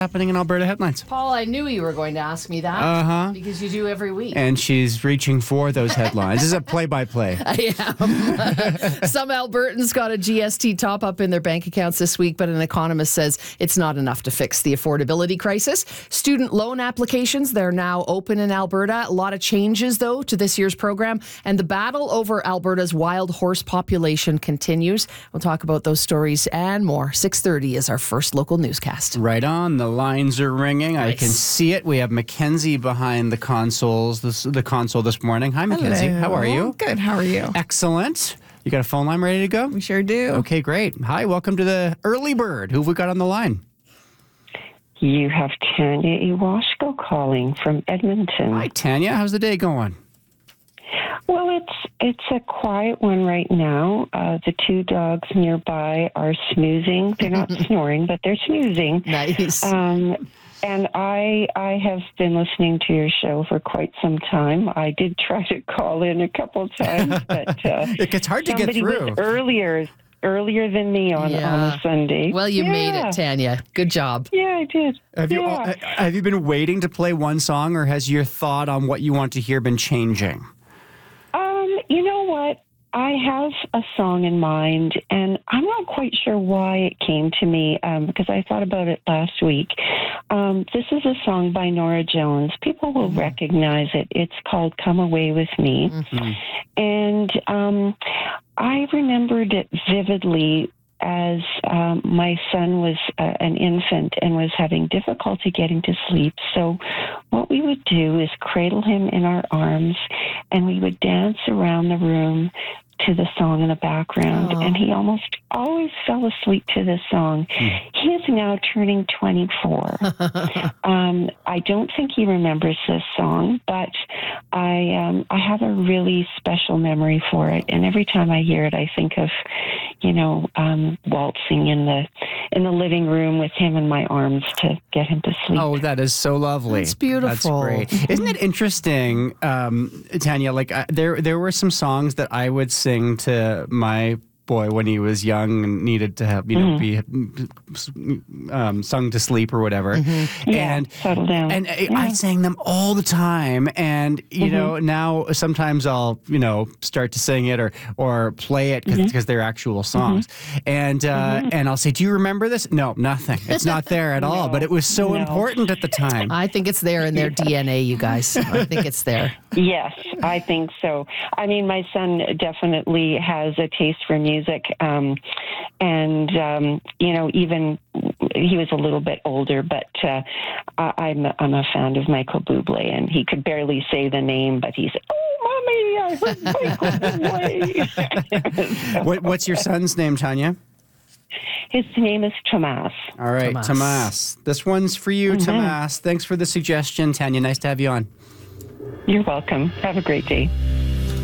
happening in Alberta headlines. Paul, I knew you were going to ask me that because you do every week. And she's reaching for those headlines. This is a play-by-play. I am. Some Albertans got a GST top-up in their bank accounts this week, but an economist says it's not enough to fix the affordability crisis. Student loan applications, they're now open in Alberta. A lot of changes, though, to this year's program. And the battle over Alberta's wild horse population continues. We'll talk about those stories and more. 6:30 is our first local newscast. Right on. The lines are ringing. Nice. I can see it. We have Mackenzie behind the console this morning. Hi, Mackenzie. Hello. How are you? Good. How are you? Excellent. You got a phone line ready to go? We sure do. Okay, great. Hi, welcome to the Early Bird. Who have we got on the line? You have Tanya Iwashko calling from Edmonton. Hi, Tanya. How's the day going? Well, it's a quiet one right now. The two dogs nearby are snoozing. They're not snoring, but they're snoozing. Nice. And I have been listening to your show for quite some time. I did try to call in a couple times, but It gets hard to get somebody through. was earlier than me on a Sunday. Well, you made it, Tanya. Good job. Yeah, I did. Have you been waiting to play one song, or has your thought on what you want to hear been changing? You know what? I have a song in mind, and I'm not quite sure why it came to me because I thought about it last week. This is a song by Norah Jones. People will recognize it. It's called Come Away With Me. Mm-hmm. And I remembered it vividly as my son was an infant and was having difficulty getting to sleep. So what we would do is cradle him in our arms, and we would dance around the room to the song in the background. And he almost always fell asleep to this song. He is now turning 24. I don't think he remembers this song, but I have a really special memory for it. And every time I hear it, I think of, waltzing in the living room with him in my arms to get him to sleep. Oh, that is so lovely. It's beautiful. That's great. Isn't it interesting, Tanya? Like there were some songs that I would sing to my boy when he was young and needed to have, be sung to sleep or whatever. And settle down. And I sang them all the time. And you know, now sometimes I'll start to sing it or play it because they're actual songs. And and I'll say, "Do you remember this?" No, nothing. It's not there at all. But it was so important at the time. I think it's there in their DNA, you guys. I think it's there. Yes, I think so. I mean, my son definitely has a taste for music. Even he was a little bit older, but I'm a fan of Michael Bublé, and he could barely say the name, but he said, "Oh, mommy, I heard Michael Bublé." What's your son's name, Tanya? His name is Tomas. All right, Tomas. This one's for you, Tomas. Thanks for the suggestion, Tanya. Nice to have you on. You're welcome. Have a great day.